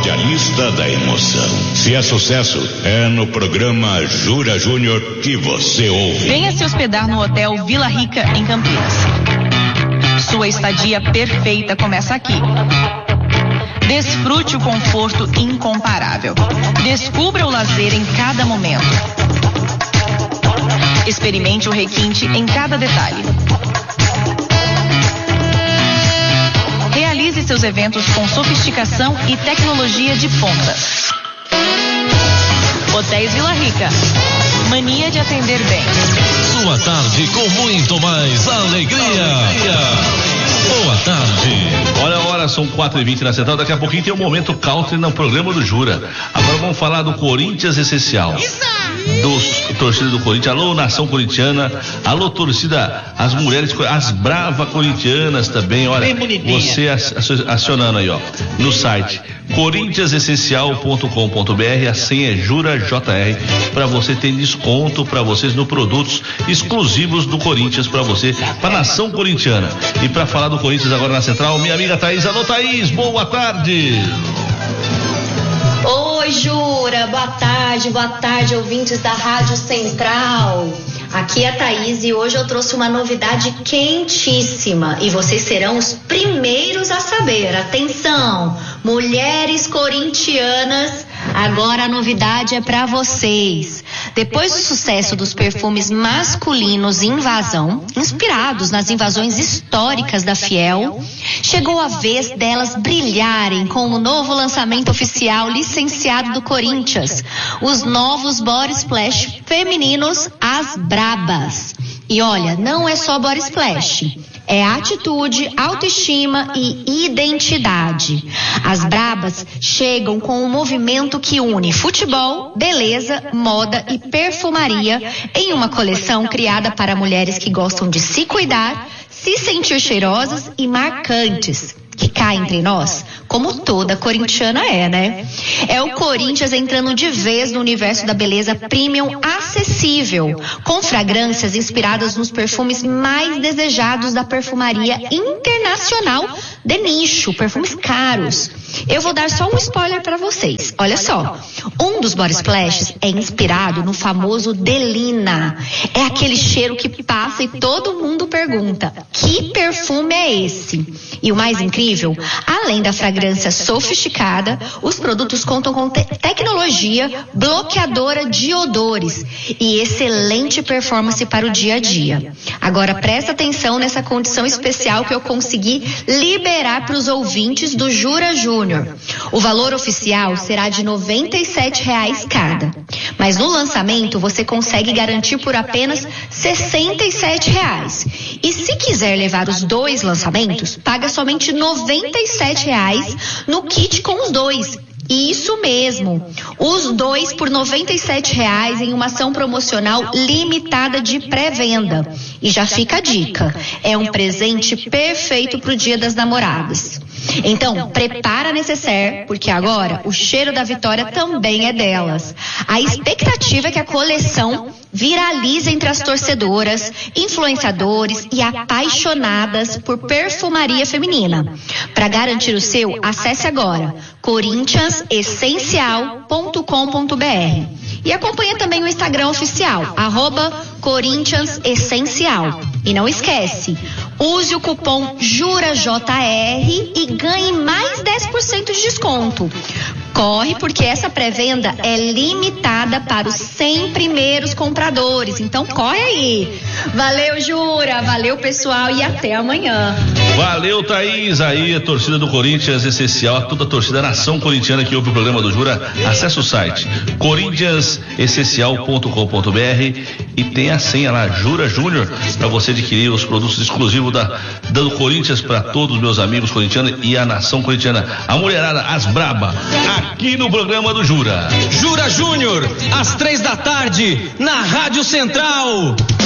especialista da emoção. Se é sucesso, é no programa Jura Júnior que você ouve. Venha se hospedar no Hotel Vila Rica, em Campinas. Sua estadia perfeita começa aqui. Desfrute o conforto incomparável. Descubra o lazer em cada momento. Experimente o requinte em cada detalhe. Realize seus eventos com sofisticação e tecnologia de ponta. Hotéis Vila Rica. Mania de atender bem. Sua tarde com muito mais alegria. Boa tarde. Olha a hora, são 4h20 na Central. Daqui a pouquinho tem um momento country no programa do Jura. Agora vamos falar do Corinthians Essencial. Torcida do Corinthians. Alô, nação corintiana. Alô, torcida, as mulheres, as bravas corintianas também. Olha, você acionando aí, ó, no site corintianessencial.com.br. A senha é JURAJR, para você ter desconto para vocês no produtos exclusivos do Corinthians para você, para a nação corintiana. E para falar do Corinthians agora na Central, minha amiga Thaís. Alô, Thaís, boa tarde. Oi, Jura, boa tarde, ouvintes da Rádio Central. Aqui é a Thaís e hoje eu trouxe uma novidade quentíssima e vocês serão os primeiros a saber. Atenção, mulheres corintianas, agora a novidade é para vocês. Depois do sucesso dos perfumes masculinos Invasão, inspirados nas invasões históricas da Fiel, chegou a vez delas brilharem com o novo lançamento oficial licenciado do Corinthians, os novos Body Splash femininos, as Brabas. E olha, não é só Body Splash, é atitude, autoestima e identidade. As Brabas chegam com um movimento que une futebol, beleza, moda e perfumaria em uma coleção criada para mulheres que gostam de se cuidar, se sentir cheirosas e marcantes. Que cá entre nós, como toda corintiana é, né? É o Corinthians entrando de vez no universo da beleza premium acessível, com fragrâncias inspiradas nos perfumes mais desejados da perfumaria internacional de nicho, perfumes caros. Eu vou dar só um spoiler para vocês. Olha só, um dos body splashes é inspirado no famoso Delina. É aquele cheiro que passa e todo mundo pergunta: que perfume é esse? E o mais incrível, além da fragrância sofisticada, os produtos contam com tecnologia bloqueadora de odores e excelente performance para o dia a dia. Agora presta atenção nessa condição especial que eu consegui liberar para os ouvintes do Jura Júnior. O valor oficial será de R$ 97,00 cada, mas no lançamento você consegue garantir por apenas R$ 67,00. E se quiser levar os dois lançamentos, paga somente R$ 97,00 no kit com os dois. Isso mesmo, os dois por R$ 97,00 em uma ação promocional limitada de pré-venda. E já fica a dica, é um presente perfeito para o Dia das Namoradas. Então, prepara a necessaire, porque agora o cheiro da vitória também é delas. A expectativa é que a coleção viralize entre as torcedoras, influenciadores e apaixonadas por perfumaria feminina. Para garantir o seu, acesse agora corintianessencial.com.br e acompanhe também o Instagram oficial, @CorinthiansEssencial. E não esquece, use o cupom JURAJR e ganhe mais 10% de desconto. Corre, porque essa pré-venda é limitada para os 100 primeiros compradores. Então corre aí. Valeu, Jura. Valeu, pessoal. E até amanhã. Valeu, Thaís. Aí a torcida do Corinthians Essencial, toda a torcida nação corintiana que ouve o programa do Jura, acesse o site corintianessencial.com.br e tem a senha lá, Jura Júnior, para você adquirir os produtos exclusivos do Corinthians para todos os meus amigos corintianos e a nação corintiana. A mulherada, as braba, aqui no programa do Jura. Jura Júnior, às 3 da tarde, na Rádio Central.